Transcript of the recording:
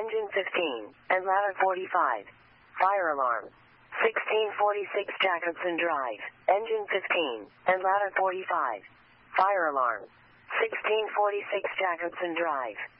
Engine 15, and ladder 45. Fire alarm. 1646 Jacobson Drive. Engine 15, and ladder 45. Fire alarm. 1646 Jacobson Drive.